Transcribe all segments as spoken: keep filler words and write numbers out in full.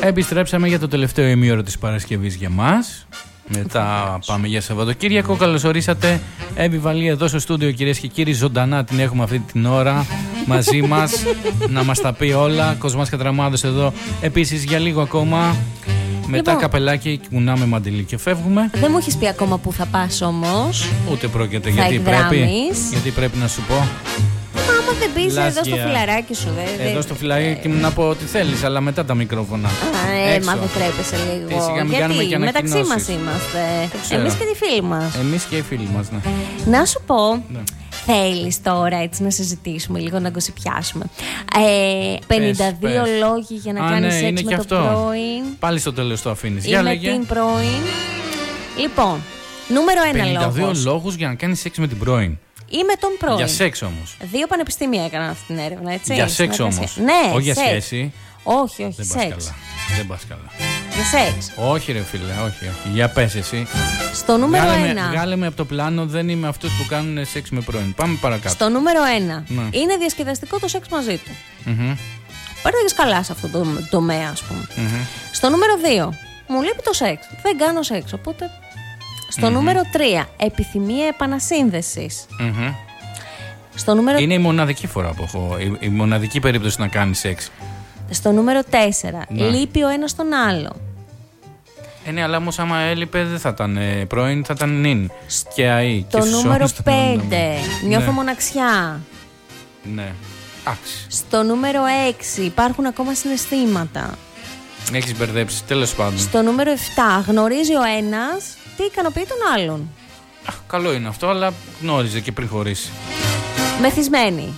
Επιστρέψαμε για το τελευταίο ημίωρο της Παρασκευής για μας. Μετά πάμε για Σαββατοκύριακο. Καλώς ορίσατε. Εύη Βαλή εδώ στο στούντιο, κυρίες και κύριοι. Ζωντανά την έχουμε αυτή την ώρα μαζί μας να μας τα πει όλα. Κοσμάς Κατραμάδος εδώ επίσης για λίγο ακόμα. Μετά λοιπόν, καπελάκι, κουνάμε μαντιλί και φεύγουμε. Δεν μου έχεις πει ακόμα που θα πας όμως. Ούτε πρόκειται, γιατί πρέπει, γιατί πρέπει να σου πω. Άμα δεν πεις εδώ στο φιλαράκι σου, δε, Εδώ στο φιλαράκι μου να πω ό,τι θέλεις, αλλά μετά τα μικρόφωνα. Α, ε, μα δεν τρέπεσαι λίγο. Σιγά, μην γιατί και μεταξύ μας είμαστε. Εμείς και τη φίλη μας. Εμείς και οι φίλοι μας, ναι. Να σου πω. Ναι. Θέλεις τώρα έτσι να συζητήσουμε λίγο, να γκοσιπιάσουμε. Ε, πενήντα δύο πες. Λόγοι για να κάνεις ναι, σεξ με το αυτό. Πρώην. Πάλι στο τέλος το αφήνεις. Ή με την πρώην. Λοιπόν, νούμερο ένα λόγος. πενήντα δύο λόγους για να κάνεις σεξ με την πρώην. Ή με τον πρώην. Για σεξ όμως. Δύο πανεπιστήμια έκαναν αυτή την έρευνα, έτσι. Για σεξ όμως. Ναι, όχι για σχέση. Όχι, όχι, Δεν σεξ. πας καλά. Δεν πας καλά. Για σεξ. Όχι, ρε φίλε, όχι, όχι. Για πες εσύ. Στο νούμερο βγάλε ένα. Με, βγάλε με από το πλάνο, δεν είμαι αυτούς που κάνουν σεξ με πρώην. Πάμε παρακάτω. Στο νούμερο ένα. Ναι. Είναι διασκεδαστικό το σεξ μαζί του. Mm-hmm. Παίρνεις καλά σε αυτό το τομέα, ας πούμε. Mm-hmm. Στο νούμερο δύο. Μου λείπει το σεξ. Δεν κάνω σεξ. Οπότε. Στο mm-hmm. νούμερο τρία. Επιθυμία επανασύνδεσης. Mm-hmm. Στο νούμερο... Είναι η μοναδική φορά που έχω. Η, η μοναδική περίπτωση να κάνει σεξ. Στο νούμερο τέσσερα. Ναι. Λείπει ο ένας τον άλλο. Ε, ναι, αλλά όμως άμα έλειπε δεν θα ήταν ε, πρώην, θα ήταν νυν. Και αή. Το νούμερο πέντε. Νιώθω ναι. μοναξιά. Ναι. Άξι. Στο νούμερο έξι. Υπάρχουν ακόμα συναισθήματα. Έχεις μπερδέψει, τέλος πάντων. Στο νούμερο επτά. Γνωρίζει ο ένας τι ικανοποιεί τον άλλον. Αχ, καλό είναι αυτό, αλλά γνώριζε και πριν χωρίσει. Μεθυσμένη.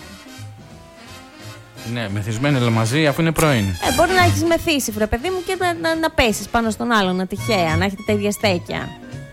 Ναι, μεθυσμένη αλλά μαζί, αφού είναι πρώην. Ε, μπορεί να έχεις μεθύσει, βρε παιδί μου, και να, να, να πέσεις πάνω στον άλλον, να τυχαία, να έχετε τα ίδια στέκια.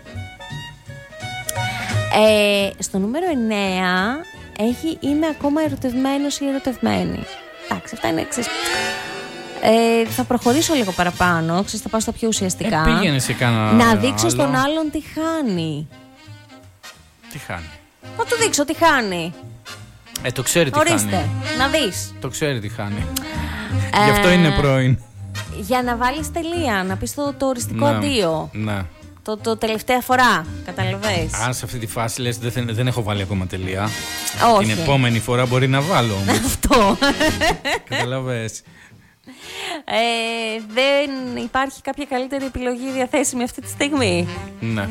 Ε, στο νούμερο εννέα έχει είμαι ακόμα ερωτευμένος ή ερωτευμένη. Εντάξει, αυτά είναι εξής. Ε, θα προχωρήσω λίγο παραπάνω, ξέρεις, θα πάω στα πιο ουσιαστικά. Ε, πήγαινε σε κάνα να δείξω άλλο. στον άλλον τι χάνει. Τι χάνει. Να του δείξω τι χάνει. Ε, το ξέρει τι Ορίστε, χάνει. να δεις. Το ξέρει τι χάνει. Ε, Γι' αυτό είναι πρώην. Για να βάλεις τελεία, να πεις το, το οριστικό Ναι, αντίο. Ναι. Το, το τελευταία φορά, καταλαβες. Αν σε αυτή τη φάση λες δεν, δεν έχω βάλει ακόμα τελεία. Όχι. Την επόμενη φορά μπορεί να βάλω. Αυτό. Καταλαβες. Ε, δεν υπάρχει κάποια καλύτερη επιλογή διαθέσιμη αυτή τη στιγμή. Ναι.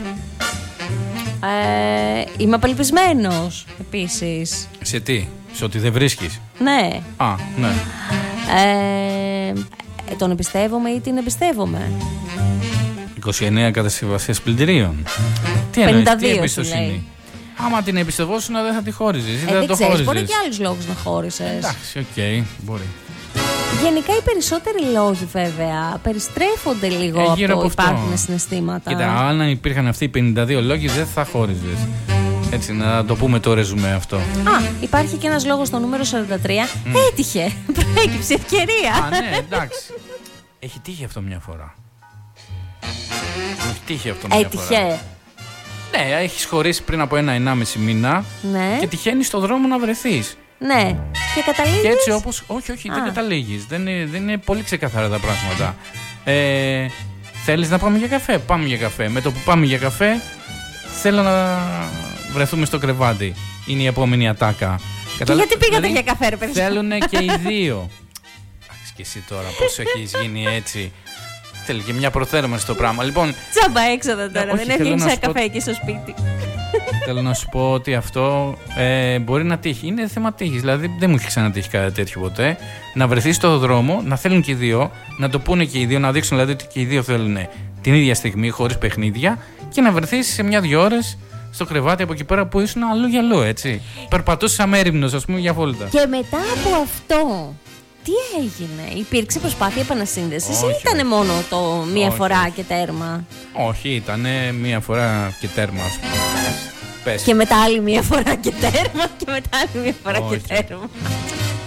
Ε, είμαι απελπισμένος επίσης. Σε τι, σε ότι δεν βρίσκεις. Ναι. Α, ναι. Ε, τον εμπιστεύομαι ή την εμπιστεύομαι. είκοσι εννέα κατασκευασίες πλυντηρίων. Τι εννοείς, τι εμπιστοσύνη. Άμα την εμπιστευόσουν δεν θα τη χώριζες ή ε, δεν δεν το ξέρεις, χώριζες. μπορεί και άλλους λόγους να χώρισες. Εντάξει, οκ, okay, μπορεί. Γενικά οι περισσότεροι λόγοι βέβαια περιστρέφονται λίγο ε, από το από υπάρχουν συναισθήματα. Κοίτα, αν υπήρχαν αυτοί οι πενήντα δύο λόγοι δεν θα χώριζες. Έτσι, να το πούμε το ρεζουμέ αυτό. Α, υπάρχει και ένας λόγος στο νούμερο σαράντα τρία. Mm. Έτυχε. Προέκυψε ευκαιρία. Α, ναι, εντάξει. Έχει τύχει αυτό μια φορά. Έχει τύχει αυτό μια Έτυχε. φορά. Ναι, έχεις χωρίσει πριν από ένα ενάμιση μήνα ναι. και τυχαίνει στον δρόμο να βρεθείς. Ναι. Και καταλήγεις. Και έτσι όπως. Όχι, όχι, Α. δεν καταλήγεις. Δεν είναι, δεν είναι πολύ ξεκαθαρά τα πράγματα. Ε, θέλεις να πάμε για καφέ? Πάμε για καφέ. Με το που πάμε για καφέ, θέλω να βρεθούμε στο κρεβάτι. Είναι η επόμενη ατάκα. Και γιατί πήγατε δηλαδή, για καφέ, ρε παιδιά? Θέλουν και οι δύο. Εντάξει, και εσύ τώρα πώς έχεις γίνει έτσι. Θέλει και μια προθέρμανση στο πράγμα. Λοιπόν, τσάμπα έξοδα τώρα. όχι, δεν έβγαινε σε καφέ πω... εκεί στο σπίτι. Θέλω να σου πω ότι αυτό ε, μπορεί να τύχει. Είναι θέμα τύχης. Δηλαδή δεν μου έχει ξανατύχει κάτι τέτοιο ποτέ. Να βρεθεί στο δρόμο, να θέλουν και οι δύο, να το πούνε και οι δύο, να δείξουν δηλαδή ότι και οι δύο θέλουν την ίδια στιγμή, χωρίς παιχνίδια, και να βρεθεί σε μια-δυο ώρες στο κρεβάτι από εκεί πέρα που ήσουν αλλού για αλλού, έτσι. Περπατούσες αμέριμνος, ας πούμε, για βόλτα. Και μετά από αυτό, τι έγινε? Υπήρξε προσπάθεια επανασύνδεσης ή ήταν μόνο το μία όχι. φορά και τέρμα? Όχι, ήταν μία φορά και τέρμα, ας πούμε. Πες. Και μετά άλλη μία φορά και τέρμα και μετά άλλη μία φορά όχι. και τέρμα.